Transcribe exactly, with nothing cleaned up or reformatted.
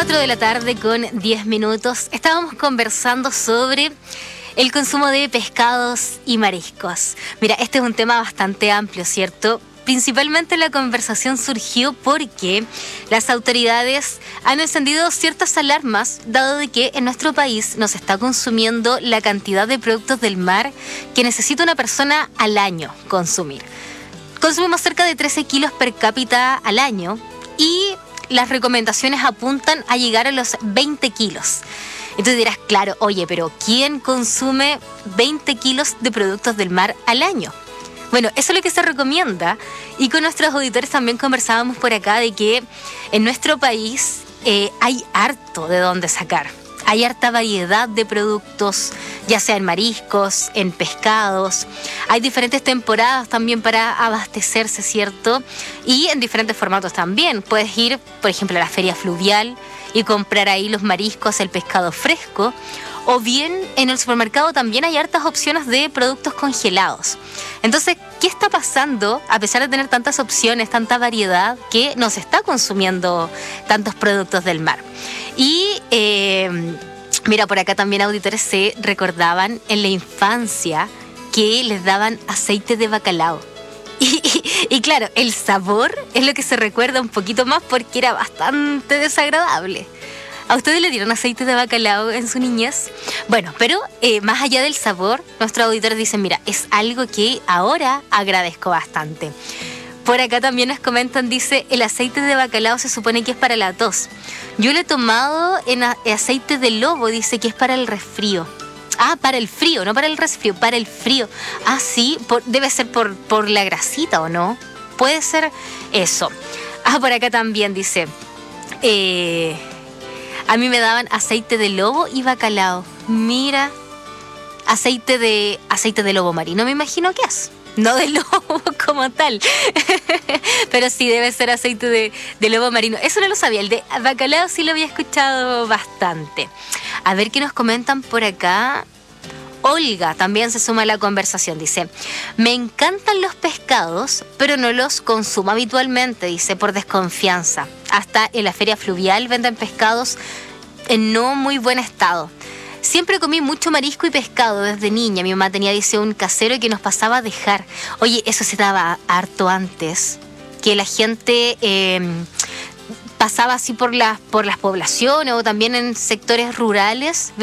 cuatro de la tarde con diez minutos. Estábamos conversando sobre el consumo de pescados y mariscos. Mira, este es un tema bastante amplio, ¿cierto? Principalmente la conversación surgió porque las autoridades han encendido ciertas alarmas, dado de que en nuestro país nos está consumiendo la cantidad de productos del mar que necesita una persona al año consumir. Consumimos cerca de trece kilos per cápita al año y las recomendaciones apuntan a llegar a los veinte kilos. Entonces dirás, claro, oye, pero ¿quién consume veinte kilos de productos del mar al año? Bueno, eso es lo que se recomienda, y con nuestros auditores también conversábamos por acá de que en nuestro país eh, hay harto de dónde sacar. Hay harta variedad de productos, ya sea en mariscos, en pescados. Hay diferentes temporadas también para abastecerse, ¿cierto? Y en diferentes formatos también. Puedes ir, por ejemplo, a la feria fluvial y comprar ahí los mariscos, el pescado fresco. O bien en el supermercado también hay hartas opciones de productos congelados. Entonces, ¿qué está pasando a pesar de tener tantas opciones, tanta variedad, que nos está consumiendo tantos productos del mar? Y eh, mira, por acá también auditores se recordaban en la infancia que les daban aceite de bacalao. Y, y, y claro, el sabor es lo que se recuerda un poquito más porque era bastante desagradable. ¿A ustedes le dieron aceite de bacalao en su niñez? Bueno, pero eh, más allá del sabor, nuestros auditores dicen, mira, es algo que ahora agradezco bastante. Por acá también nos comentan, dice, el aceite de bacalao se supone que es para la tos. Yo lo he tomado en a- aceite de lobo, dice que es para el resfrío. Ah, para el frío, no para el resfrío, para el frío. Ah, sí, por, debe ser por, por la grasita, ¿o no? Puede ser eso. Ah, por acá también dice... Eh, A mí me daban aceite de lobo y bacalao. Mira, aceite de aceite de lobo marino, me imagino que es. No de lobo como tal. Pero sí debe ser aceite de, de lobo marino. Eso no lo sabía. El de bacalao sí lo había escuchado bastante. A ver qué nos comentan por acá. Olga también se suma a la conversación, dice, me encantan los pescados, pero no los consumo habitualmente, dice, por desconfianza. Hasta en la feria fluvial venden pescados en no muy buen estado. Siempre comí mucho marisco y pescado desde niña. Mi mamá tenía, dice, un casero que nos pasaba a dejar. Oye, eso se daba harto antes, que la gente... Eh, pasaba así por las, por las poblaciones o también en sectores rurales,